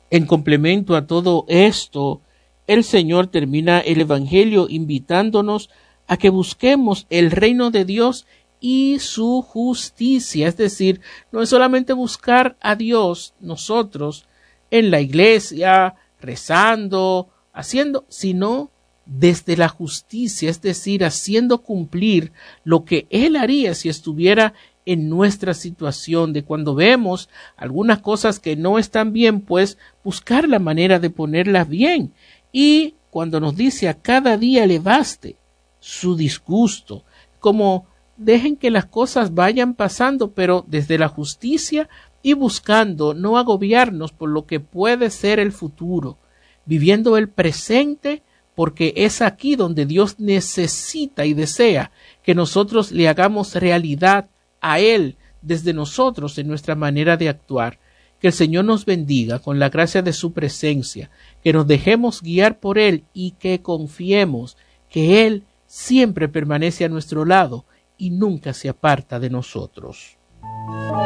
En complemento a todo esto, el Señor termina el Evangelio invitándonos a que busquemos el reino de Dios y su justicia. Es decir, no es solamente buscar a Dios nosotros en la iglesia, rezando, haciendo, sino desde la justicia, es decir, haciendo cumplir lo que Él haría si estuviera en nuestra situación, de cuando vemos algunas cosas que no están bien, pues buscar la manera de ponerlas bien. Y cuando nos dice a cada día le baste su disgusto, como dejen que las cosas vayan pasando, pero desde la justicia y buscando no agobiarnos por lo que puede ser el futuro, viviendo el presente, porque es aquí donde Dios necesita y desea que nosotros le hagamos realidad a Él desde nosotros en nuestra manera de actuar. Que el Señor nos bendiga con la gracia de su presencia, que nos dejemos guiar por Él y que confiemos que Él siempre permanece a nuestro lado y nunca se aparta de nosotros.